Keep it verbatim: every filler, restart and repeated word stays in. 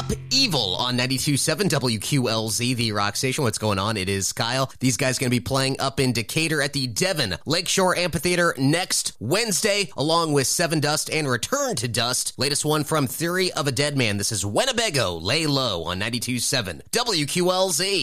Up Evil on ninety-two point seven W Q L Z, the rock station. What's going on? It is Kyle. These guys going to be playing up in Decatur at the Devon Lakeshore Amphitheater next Wednesday, along with Seven Dust and Return to Dust. Latest one from Theory of a Dead Man. This is Winnebago, Lay Low on ninety-two point seven W Q L Z.